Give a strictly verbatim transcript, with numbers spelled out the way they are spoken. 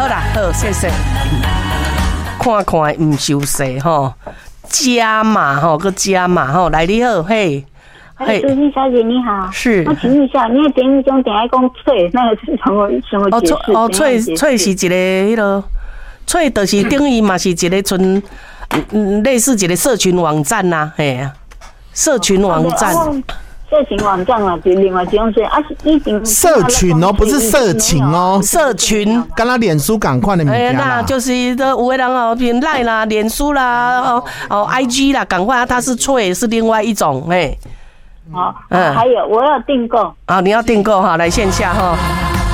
好啦，好，谢谢。看看唔收势吼，加码吼，个加码吼，来你好，嘿。 哎，朱欣小姐你好， 是。 我请问一下，你的点语中点爱讲脆，那个是什么什么解释？ 哦，脆脆是一个迄个，脆就是等于嘛是一个村，嗯，类似一个社群网站呐，嘿啊，社群网站。 社群网站嘛，就另外一种是啊，以前社群哦，不是色情哦， 社群， 跟他脸书赶快的物件啦。 那就是的，有的人哦，凭赖啦、脸书啦、哦哦 I G 啦，赶快，它是脆，是另外一种，哎。 好，嗯，还有我要订购。 啊，你要订购哈，来线下哈。